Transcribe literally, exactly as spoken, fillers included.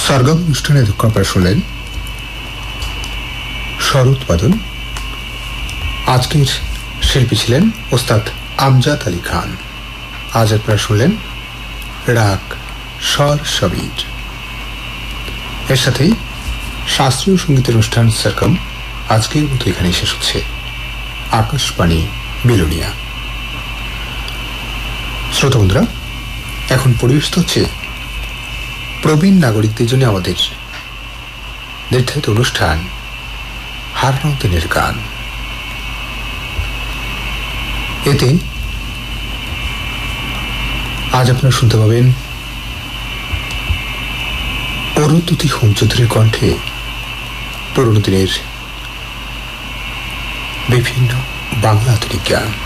সরগম অনুষ্ঠানে দুঃখ আপনারা শুনলেন স্বরোৎপাদন। আজকের শিল্পী ছিলেন ওস্তাদ আমজাদ আলী খান। আজ আপনারা শুনলেন রাগ স্বর সবীর। এর সাথেই শাস্ত্রীয় সঙ্গীতের অনুষ্ঠান সরগম আজকের মতো এখানেই শেষ হচ্ছে। আকাশবাণী বিলোনিয়া। শ্রোতা বন্ধুরা, এখন পরিবেশিত হচ্ছে প্রবীণ নাগরিকদের জন্য আমাদের নির্ধারিত অনুষ্ঠান হারানো দিনের গান। এতে আজ আপনারা শুনতে পাবেন অরুন্ধতী হোম চৌধুরীর কণ্ঠে পুরনো দিনের বিভিন্ন বাংলা আধুনিক গান।